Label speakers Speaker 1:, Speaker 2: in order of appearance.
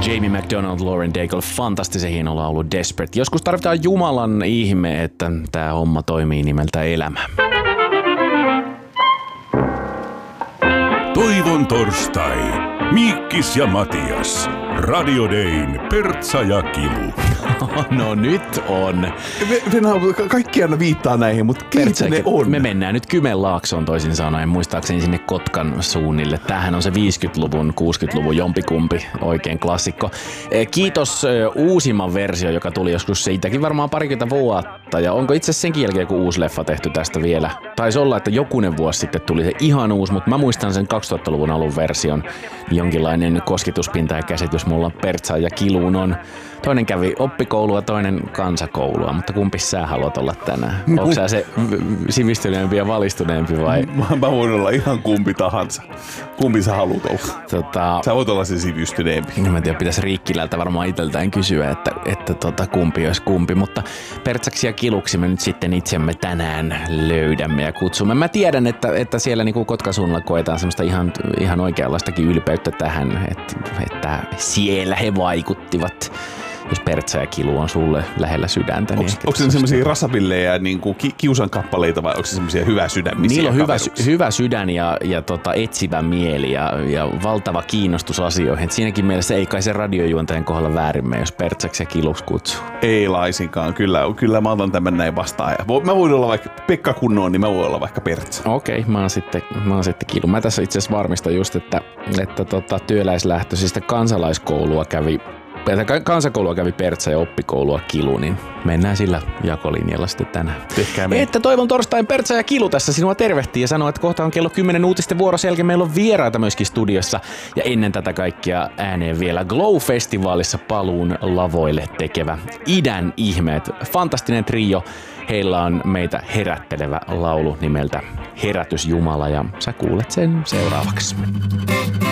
Speaker 1: Jamie McDonald, Lauren Daigle, fantastisen hieno laulu Desperate. Joskus tarvitaan Jumalan ihme, että tää homma toimii nimeltä elämä.
Speaker 2: Toivon torstai. Miikkis ja Matias. Radio Dayn Pertsa ja Kilu.
Speaker 1: No nyt on.
Speaker 3: Kaikki aina viittaa näihin, mutta keitä ne on?
Speaker 1: Me mennään nyt Kymenlaaksoon toisin sanoen, muistaakseni sinne Kotkan suunnille. Tämähän on se 50-luvun, 60-luvun jompikumpi, oikein klassikko. Kiitos uusimman versio, joka tuli joskus siitäkin varmaan parikymmentä vuotta. Ja onko itse asiassa senkin jälkeen joku uusi leffa tehty tästä vielä? Taisi olla, että jokunen vuosi sitten tuli se ihan uusi, mutta mä muistan sen 2000-luvun alun version. Jonkinlainen kosketuspinta ja käsitys mulla Pertsa ja Kiluun on. Toinen kävi oppikoulua, toinen kansakoulua, mutta kumpi sä haluat olla tänään? Onko sä se sivistyneempi ja valistuneempi vai?
Speaker 3: Mä voin olla ihan kumpi tahansa. Kumpi sä haluat olla? Sä voit olla se sivistyneempi.
Speaker 1: Mä en tiedä, pitäisi Riikkilältä varmaan itseltään kysyä, että kumpi olisi kumpi, mutta Pertsaksi ja Kiluksi me nyt sitten itsemme tänään löydämme ja kutsumme. Mä tiedän, että siellä niin kuin Kotkan suunnalla koetaan semmoista ihan oikeanlaistakin ylpeyttä tähän, että siellä he vaikuttivat. Jos Pertsa ja Kilu on sulle lähellä sydäntä. Niin
Speaker 3: onko se semmoisia rasapillejä niin kuin kiusan kappaleita vai onko se semmoisia hyvä sydämisiä?
Speaker 1: Niillä on hyvä sydän ja etsivä mieli ja valtava kiinnostus asioihin. Et siinäkin mielessä ei kai se radiojuontajan kohdalla väärin mene, jos Pertsaksi ja Kiluksi kutsuu.
Speaker 3: Ei laisinkaan. Kyllä mä otan tämän näin vastaan. Mä voin olla vaikka Pekka Kunnoon, niin mä voin olla vaikka Pertsa.
Speaker 1: Okei, mä oon sitten Kilu. Mä tässä itse asiassa varmistan just, että työläislähtöisistä kansalaiskoulua kävi Pertsa ja oppikoulua Kilu, niin mennään sillä jakolinjalla sitten tänään. Että toivon torstain Pertsa ja Kilu tässä sinua tervehtii ja sanoo, että kohta on kello 10 uutisten vuoro. Sen jälkeen meillä on vieraita myöskin studiossa. Ja ennen tätä kaikkia ääneen vielä Glow-festivaalissa paluun lavoille tekevä Idän ihmeet. Fantastinen trio. Heillä on meitä herättelevä laulu nimeltä Herätys Jumala ja sä kuulet sen seuraavaksi.